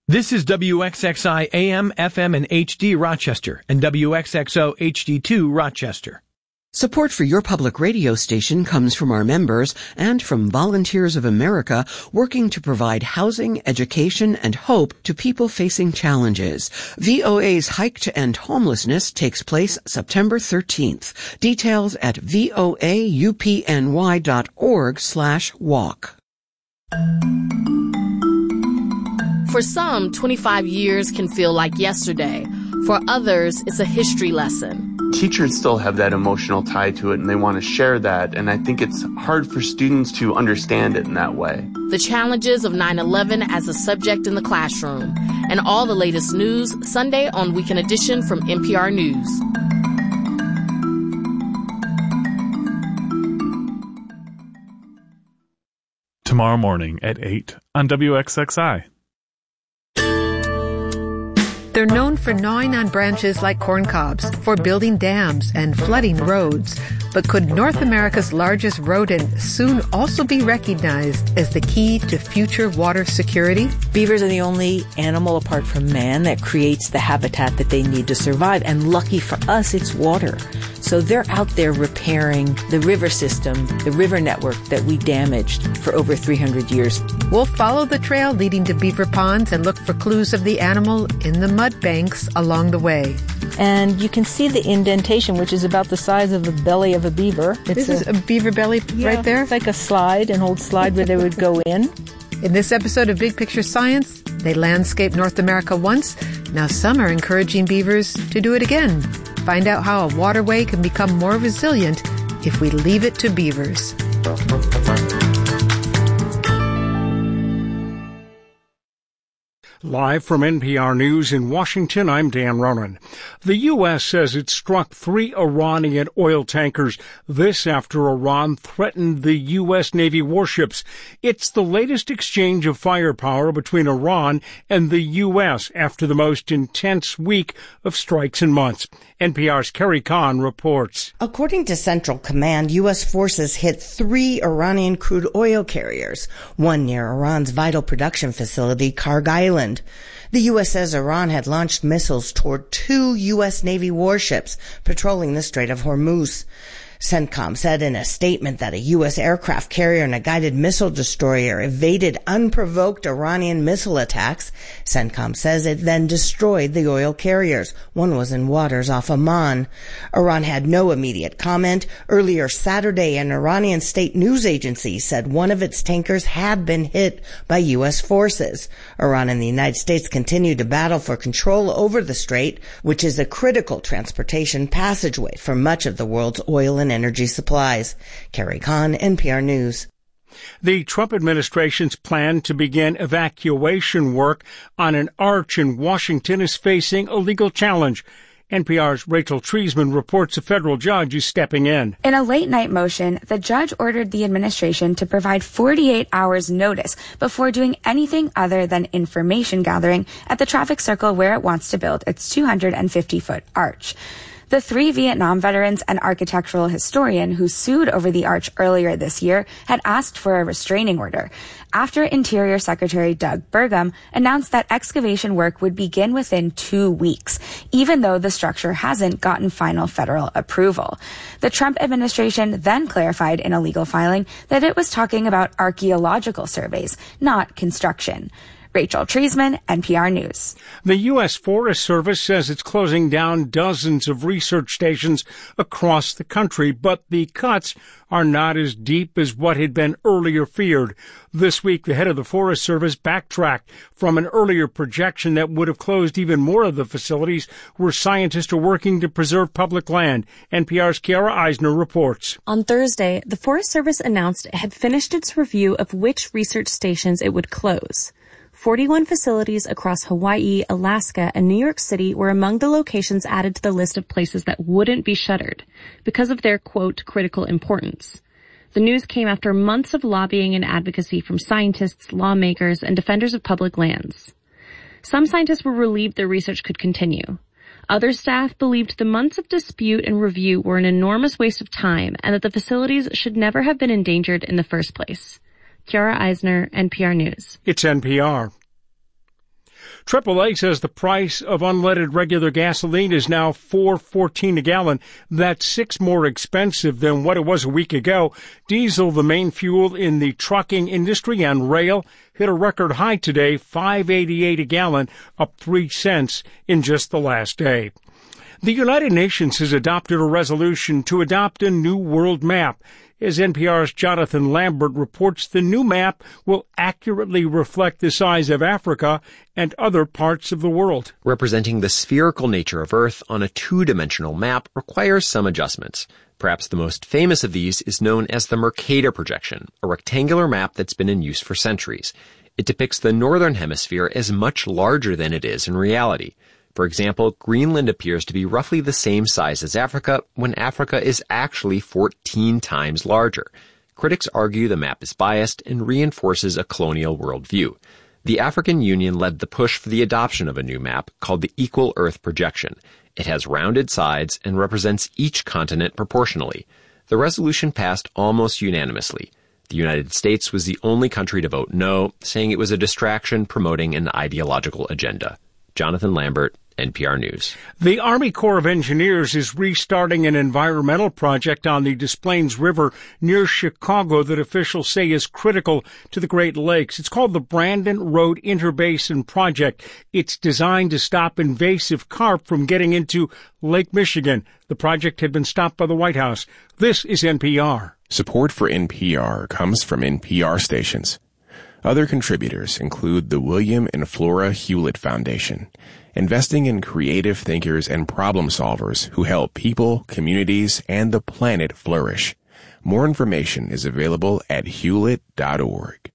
This is WXXI AM, FM, and HD Rochester and WXXO HD2 Rochester. Support for your public radio station comes from our members and from Volunteers of America working to provide housing, education, and hope to people facing challenges. VOA's Hike to End Homelessness takes place September 13th. Details at voaupny.org/walk. For some, 25 years can feel like yesterday. For others, it's a history lesson. Teachers still have that emotional tie to it, and they want to share that, and I think it's hard for students to understand it in that way. The challenges of 9/11 as a subject in the classroom, and all the latest news Sunday on Weekend Edition from NPR News. Tomorrow morning at 8 on WXXI. They're known for gnawing on branches like corn cobs, for building dams and flooding roads. But could North America's largest rodent soon also be recognized as the key to future water security? Beavers are the only animal apart from man that creates the habitat that they need to survive. And lucky for us, it's water. So they're out there repairing the river system, the river network that we damaged for over 300 years. We'll follow the trail leading to beaver ponds and look for clues of the animal in the mud banks along the way. And you can see the indentation, which is about the size of the belly of a beaver. This is a beaver belly right there? It's like a slide, an old slide where they would go in. In this episode of Big Picture Science, they landscaped North America once. Now some are encouraging beavers to do it again. Find out how a waterway can become more resilient if we leave it to beavers. Live from NPR News in Washington, I'm Dan Ronan. The U.S. says it struck 3 Iranian oil tankers, this after Iran threatened the U.S. Navy warships. It's the latest exchange of firepower between Iran and the U.S. after the most intense week of strikes in months. NPR's Carrie Kahn reports. According to Central Command, U.S. forces hit 3 Iranian crude oil carriers, one near Iran's vital production facility, Karg Island. The U.S. says Iran had launched missiles toward 2 U.S. Navy warships patrolling the Strait of Hormuz. CENTCOM said in a statement that a U.S. aircraft carrier and a guided missile destroyer evaded unprovoked Iranian missile attacks. CENTCOM says it then destroyed the oil carriers. One was in waters off Oman. Iran had no immediate comment. Earlier Saturday, an Iranian state news agency said one of its tankers had been hit by U.S. forces. Iran and the United States continue to battle for control over the strait, which is a critical transportation passageway for much of the world's oil and energy supplies. Carrie Kahn, NPR News. The Trump administration's plan to begin evacuation work on an arch in Washington is facing a legal challenge. NPR's Rachel Treisman reports a federal judge is stepping in. In a late-night motion, the judge ordered the administration to provide 48 hours notice before doing anything other than information gathering at the traffic circle where it wants to build its 250-foot arch. The 3 Vietnam veterans and architectural historian who sued over the arch earlier this year had asked for a restraining order after Interior Secretary Doug Burgum announced that excavation work would begin within 2 weeks, even though the structure hasn't gotten final federal approval. The Trump administration then clarified in a legal filing that it was talking about archaeological surveys, not construction. Rachel Treisman, NPR News. The U.S. Forest Service says it's closing down dozens of research stations across the country, but the cuts are not as deep as what had been earlier feared. This week, the head of the Forest Service backtracked from an earlier projection that would have closed even more of the facilities where scientists are working to preserve public land. NPR's Kiara Eisner reports. On Thursday, the Forest Service announced it had finished its review of which research stations it would close. 41 facilities across Hawaii, Alaska, and New York City were among the locations added to the list of places that wouldn't be shuttered because of their, quote, critical importance. The news came after months of lobbying and advocacy from scientists, lawmakers, and defenders of public lands. Some scientists were relieved their research could continue. Other staff believed the months of dispute and review were an enormous waste of time and that the facilities should never have been endangered in the first place. Kiara Eisner, NPR News. It's NPR. AAA says the price of unleaded regular gasoline is now $4.14 a gallon. That's $6 more expensive than what it was a week ago. Diesel, the main fuel in the trucking industry and rail, hit a record high today, $5.88 a gallon, up 3 cents in just the last day. The United Nations has adopted a resolution to adopt a new world map. As NPR's Jonathan Lambert reports, the new map will accurately reflect the size of Africa and other parts of the world. Representing the spherical nature of Earth on a two-dimensional map requires some adjustments. Perhaps the most famous of these is known as the Mercator projection, a rectangular map that's been in use for centuries. It depicts the northern hemisphere as much larger than it is in reality. For example, Greenland appears to be roughly the same size as Africa, when Africa is actually 14 times larger. Critics argue the map is biased and reinforces a colonial worldview. The African Union led the push for the adoption of a new map called the Equal Earth Projection. It has rounded sides and represents each continent proportionally. The resolution passed almost unanimously. The United States was the only country to vote no, saying it was a distraction promoting an ideological agenda. Jonathan Lambert, NPR News. The Army Corps of Engineers is restarting an environmental project on the Des Plaines River near Chicago that officials say is critical to the Great Lakes. It's called the Brandon Road Interbasin Project. It's designed to stop invasive carp from getting into Lake Michigan. The project had been stopped by the White House. This is NPR. Support for NPR comes from NPR stations. Other contributors include the William and Flora Hewlett Foundation, investing in creative thinkers and problem solvers who help people, communities, and the planet flourish. More information is available at hewlett.org.